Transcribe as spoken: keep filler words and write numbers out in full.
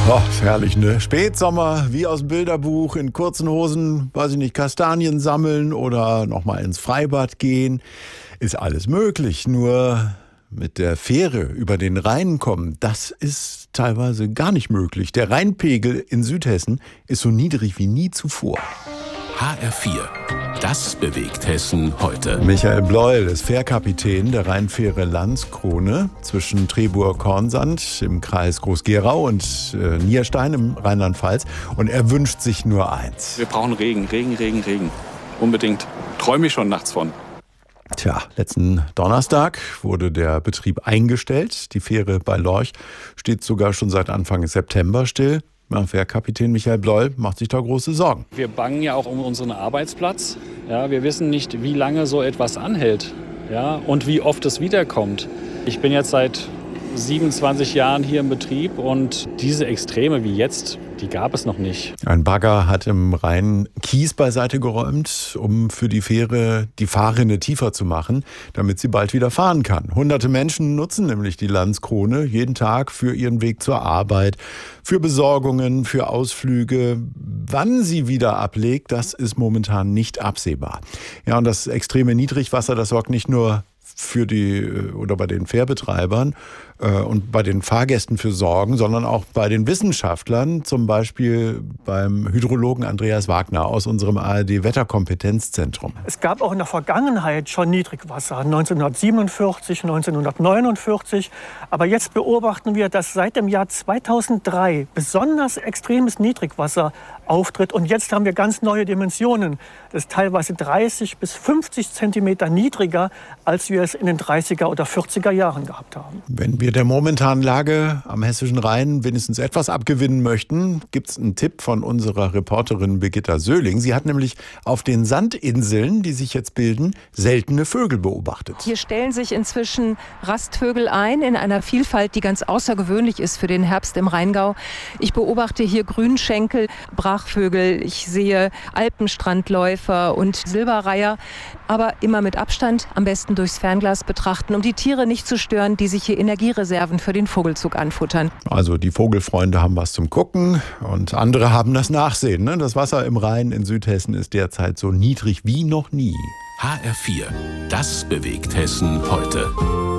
Oh, herrlich, ne? Spätsommer, wie aus dem Bilderbuch, in kurzen Hosen, weiß ich nicht, Kastanien sammeln oder nochmal ins Freibad gehen. Ist alles möglich, nur mit der Fähre über den Rhein kommen, das ist teilweise gar nicht möglich. Der Rheinpegel in Südhessen ist so niedrig wie nie zuvor. H R vier. Das bewegt Hessen heute. Michael Bleuel ist Fährkapitän der Rheinfähre Landskrone zwischen Triburg-Kornsand im Kreis Groß-Gerau und äh, Nierstein im Rheinland-Pfalz. Und er wünscht sich nur eins. Wir brauchen Regen, Regen, Regen, Regen. Unbedingt. Träume ich schon nachts von. Tja, letzten Donnerstag wurde der Betrieb eingestellt. Die Fähre bei Lorch steht sogar schon seit Anfang September still. Fährkapitän Michael Bleuel macht sich da große Sorgen. Wir bangen ja auch um unseren Arbeitsplatz. Ja, wir wissen nicht, wie lange so etwas anhält, ja, und wie oft es wiederkommt. Ich bin jetzt seit siebenundzwanzig Jahren hier im Betrieb und diese Extreme wie jetzt, die gab es noch nicht. Ein Bagger hat im Rhein Kies beiseite geräumt, um für die Fähre die Fahrrinne tiefer zu machen, damit sie bald wieder fahren kann. Hunderte Menschen nutzen nämlich die Landskrone jeden Tag für ihren Weg zur Arbeit, für Besorgungen, für Ausflüge. Wann sie wieder ablegt, das ist momentan nicht absehbar. Ja, und das extreme Niedrigwasser, das sorgt nicht nur für die oder bei den Fährbetreibern äh, und bei den Fahrgästen für Sorgen, sondern auch bei den Wissenschaftlern, zum Beispiel beim Hydrologen Andreas Wagner aus unserem A R D-Wetterkompetenzzentrum. Es gab auch in der Vergangenheit schon Niedrigwasser, neunzehnhundertsiebenundvierzig, neunzehnhundertneunundvierzig. Aber jetzt beobachten wir, dass seit dem Jahr zweitausenddrei besonders extremes Niedrigwasser auftritt. Und jetzt haben wir ganz neue Dimensionen. Das ist teilweise dreißig bis fünfzig Zentimeter niedriger, als wir es in den dreißiger oder vierziger Jahren gehabt haben. Wenn wir der momentanen Lage am Hessischen Rhein wenigstens etwas abgewinnen möchten, gibt es einen Tipp von unserer Reporterin Birgitta Söhling. Sie hat nämlich auf den Sandinseln, die sich jetzt bilden, seltene Vögel beobachtet. Hier stellen sich inzwischen Rastvögel ein, in einer Vielfalt, die ganz außergewöhnlich ist für den Herbst im Rheingau. Ich beobachte hier Grünschenkel, Brachvögel, ich sehe Alpenstrandläufer und Silberreiher, aber immer mit Abstand, am besten durchs Fernglas betrachten, um die Tiere nicht zu stören, die sich hier Energiereserven für den Vogelzug anfuttern. Also die Vogelfreunde haben was zum Gucken und andere haben das Nachsehen. Ne? Das Wasser im Rhein in Südhessen ist derzeit so niedrig wie noch nie. H R vier. Das bewegt Hessen heute.